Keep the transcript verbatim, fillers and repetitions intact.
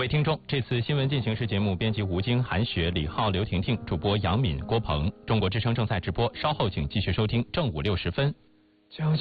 位听众，这次新闻进行时节目编辑吴京、韩雪、李浩、刘婷婷，主播杨敏、郭鹏。中国之声正在直播，稍后请继续收听正午六时分。